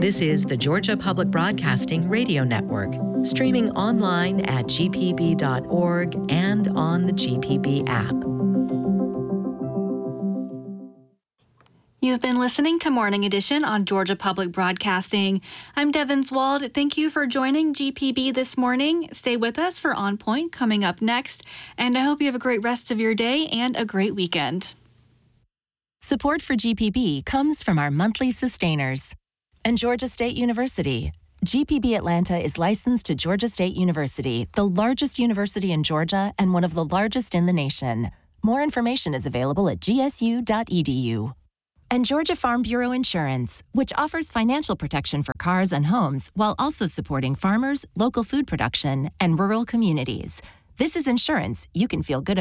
This is the Georgia Public Broadcasting Radio Network, streaming online at gpb.org and on the GPB app. You've been listening to Morning Edition on Georgia Public Broadcasting. I'm Devin Wald. Thank you for joining GPB this morning. Stay with us for On Point coming up next, and I hope you have a great rest of your day and a great weekend. Support for GPB comes from our monthly sustainers and Georgia State University. GPB Atlanta is licensed to Georgia State University, the largest university in Georgia and one of the largest in the nation. More information is available at gsu.edu. And Georgia Farm Bureau Insurance, which offers financial protection for cars and homes while also supporting farmers, local food production, and rural communities. This is insurance you can feel good about.